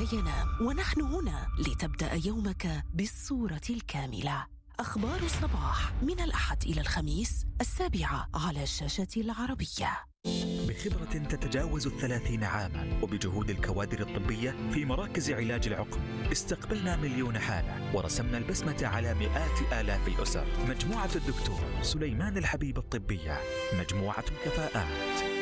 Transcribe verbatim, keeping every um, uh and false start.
لا ينام، ونحن هنا لتبدأ يومك بالصورة الكاملة. أخبار الصباح من الأحد إلى الخميس السابعة على الشاشة العربية. بخبرة تتجاوز الثلاثين عاما وبجهود الكوادر الطبية في مراكز علاج العقم، استقبلنا مليون حالة ورسمنا البسمة على مئات آلاف الأسر. مجموعة الدكتور سليمان الحبيب الطبية، مجموعة الكفاءات.